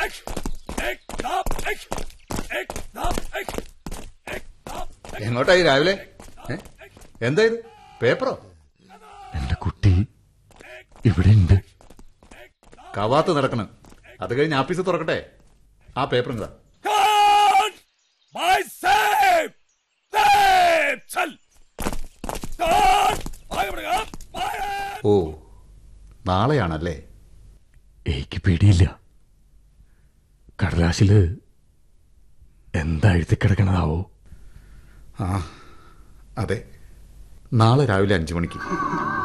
എങ്ങോട്ടായി രാവിലെ? എന്താ ഇത്, പേപ്പറോ? എന്റെ കുട്ടി ഇവിടെ ഉണ്ട്. കവാത്ത് നടക്കണം. അത് കഴിഞ്ഞ് ആഫീസ് തുറക്കട്ടെ. ആ പേപ്പർ എന്താ? ഓ, നാളെയാണല്ലേ? എനിക്ക് പേടിയില്ല. കടലാശില് എന്താ എഴുതി കിടക്കണതാവോ? ആ, അതെ, നാളെ രാവിലെ 5 മണിക്ക്.